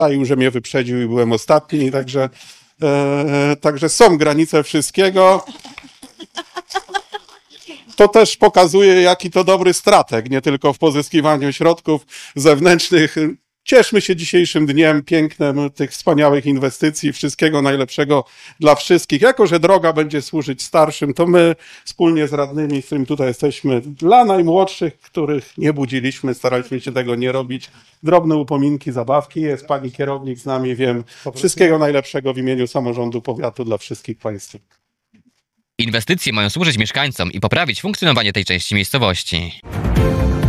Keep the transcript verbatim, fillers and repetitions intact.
czaił, że mnie wyprzedził i byłem ostatni, także, e, także są granice wszystkiego. To też pokazuje, jaki to dobry strateg, nie tylko w pozyskiwaniu środków zewnętrznych. Cieszmy się dzisiejszym dniem pięknem tych wspaniałych inwestycji, wszystkiego najlepszego dla wszystkich. Jako że droga będzie służyć starszym, to my wspólnie z radnymi, z którymi tutaj jesteśmy, dla najmłodszych, których nie budziliśmy, staraliśmy się tego nie robić. Drobne upominki, zabawki. Jest pani kierownik z nami, wiem. Wszystkiego najlepszego w imieniu samorządu powiatu dla wszystkich państwa. Inwestycje mają służyć mieszkańcom i poprawić funkcjonowanie tej części miejscowości.